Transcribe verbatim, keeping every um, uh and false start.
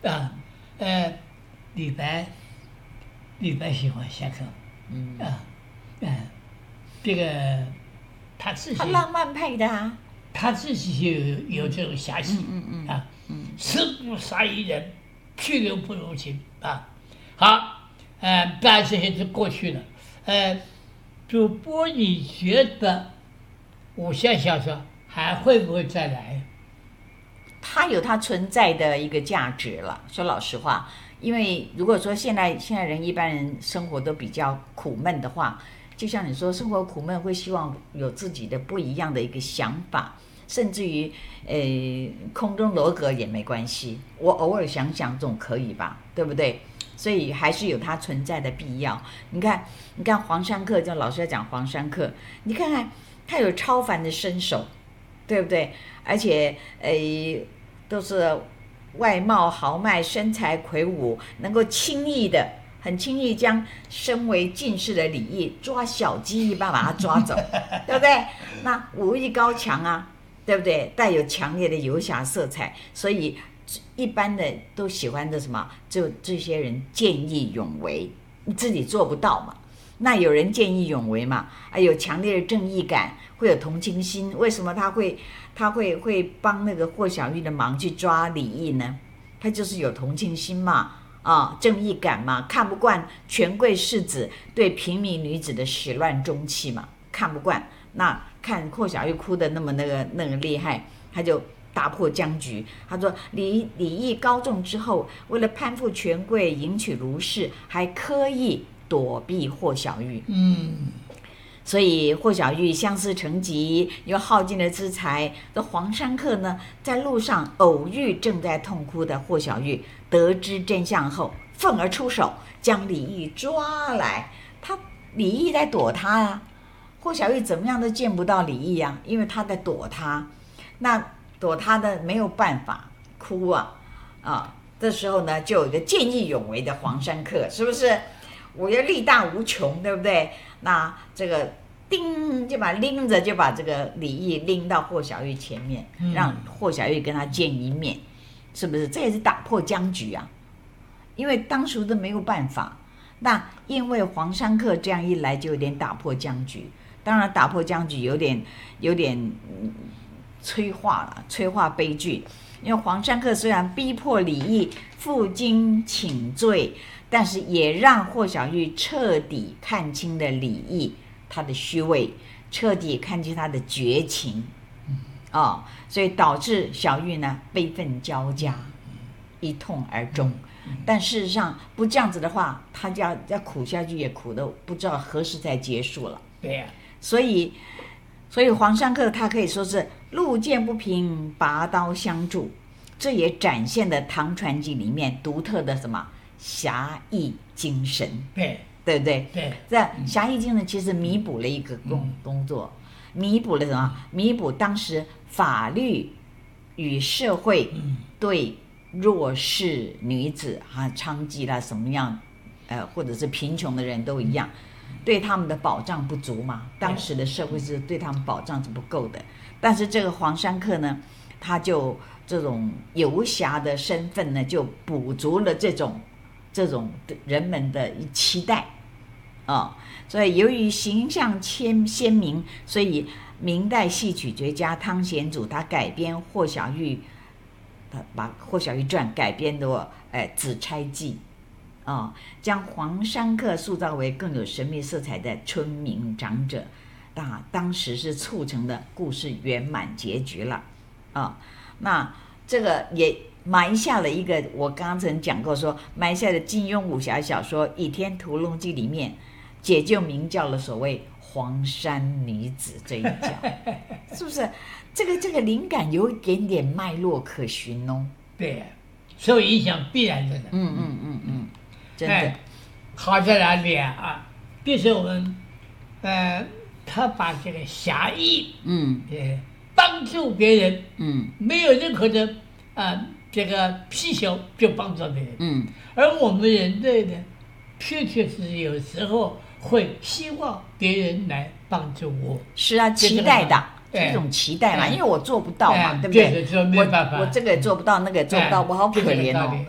啊，呃，李白，李白喜欢侠客，嗯啊，嗯、呃，这个他自己他浪漫派的啊， 他自己就有有这种侠气， 嗯嗯啊， 嗯， 士不杀一人，去留不如情啊。好，呃，当然这些是过去的，呃，主播你觉得武侠小说还会不会再来？ 它有它存在的一个价值了。说老实话，因为如果说现在现在人一般人生活都比较苦闷的话，就像你说生活苦闷，会希望有自己的不一样的一个想法，甚至于呃空中楼阁也没关系，我偶尔想想总可以吧，对不对？所以还是有它存在的必要。你看，你看黄山客，就老师在讲黄山客，你看看他有超凡的身手，对不对？而且呃都是外貌豪迈，身材魁梧，能够轻易的很轻易将身为进士的李益抓小鸡一般把他抓走，对不对？那武艺高强啊，对不对？带有强烈的游侠色彩，所以一般的都喜欢的什么？就这些人见义勇为，你自己做不到嘛。那有人见义勇为嘛？啊，有强烈的正义感，会有同情心。为什么他会他会会帮那个霍小玉的忙去抓李益呢？他就是有同情心嘛，啊，正义感嘛，看不惯权贵世子对平民女子的始乱终弃嘛，看不惯。那看霍小玉哭的那么那个那个厉害，他就打破僵局。他说李李益高中之后，为了攀附权贵，迎娶卢氏，还刻意躲避霍小玉。 嗯， 所以霍小玉相思成疾，又耗尽了资财。这黄山客呢，在路上偶遇正在痛哭的霍小玉，得知真相后，愤而出手，将李益抓来。他李益在躲他啊，霍小玉怎么样都见不到李益啊，因为他在躲他。那躲他的没有办法，哭啊啊！这时候呢，就有一个见义勇为的黄山客，是不是？我要力大无穷，对不对？那这个叮就把拎着就把这个李益拎到霍小玉前面，让霍小玉跟他见一面，是不是？这也是打破僵局啊！因为当时都没有办法，那因为黄山客这样一来，就有点打破僵局。当然，打破僵局有点有点、嗯、催化了，催化悲剧。因为黄山客虽然逼迫李益负荆请罪，但是也让霍小玉彻底看清了李益他的虚伪，彻底看清他的绝情，哦，所以导致小玉呢悲愤交加，一痛而终。但事实上不这样子的话，他就要要苦下去，也苦的不知道何时才结束了。 对呀、啊， 所以所以黄山客他可以说是路见不平拔刀相助，这也展现了唐传奇里面独特的什么侠义精神， 对对不对？ 对， 这侠义精神其实弥补了一个工、嗯、工作，弥补了什么？弥补当时法律与社会对弱势女子啊娼妓啦什么样，呃，或者是贫穷的人都一样，对他们的保障不足嘛。当时的社会是对他们保障是不够的，但是这个黄山客呢，他就这种游侠的身份呢，就补足了这种这种人们的期待啊、哦。所以由于形象鲜鲜明，所以明代戏曲学家汤显祖他改编霍小玉，他把《霍小玉传》改编的哎《紫钗记》啊、哦，将黄山客塑造为更有神秘色彩的村民长者，那当时是促成的故事圆满结局了啊、哦。那这个也埋下了一个，我刚刚曾讲过说，埋下了金庸武侠小说《倚天屠龙记》里面解救明教了所谓黄山女子这一角，是不是？这个这个灵感有一点点脉络可循哦。 对，受影响必然的。 嗯嗯嗯嗯，真的。 哎、好在哪里啊？比如说我们，呃，他把这个侠义， 嗯， 呃，帮助别人， 嗯， 没有任何的啊、呃、这个需求就帮助别人， 嗯， 而我们人类呢，确确实实有时候会希望别人来帮助我。 是啊，期待的。 这种期待嘛， 哎、 因为我做不到嘛， 哎、 对不对？ 我我这个也做不到， 那个也做不到，我好可怜哦。